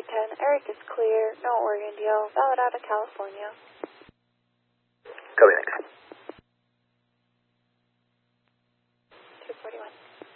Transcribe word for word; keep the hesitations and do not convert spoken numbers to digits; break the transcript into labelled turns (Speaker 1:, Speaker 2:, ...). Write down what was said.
Speaker 1: ten, Eric is clear, no Oregon deal, valid out of California.
Speaker 2: Copy, thanks.
Speaker 1: two forty-one.